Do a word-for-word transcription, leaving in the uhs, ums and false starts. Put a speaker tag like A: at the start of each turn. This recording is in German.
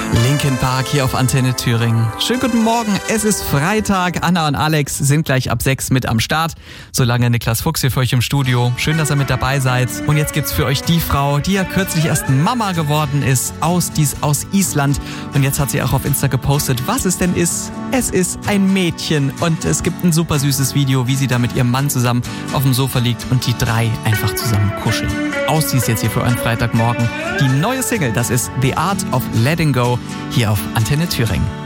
A: Linkin Park hier auf Antenne Thüringen. Schönen guten Morgen, es ist Freitag. Anna und Alex sind gleich ab sechs mit am Start. Solange Niklas Fuchs hier für euch im Studio. Schön, dass ihr mit dabei seid. Und jetzt gibt's für euch die Frau, die ja kürzlich erst Mama geworden ist, aus, dies, aus Island. Und jetzt hat sie auch auf Insta gepostet, was es denn ist. Es ist ein Mädchen. Und es gibt ein super süßes Video, wie sie da mit ihrem Mann zusammen auf dem Sofa liegt und die drei einfach zusammen kuscheln. Aus dies jetzt hier für euren Freitagmorgen. Die neue Single, das ist The Art of Letting Go, hier auf Antenne Thüringen.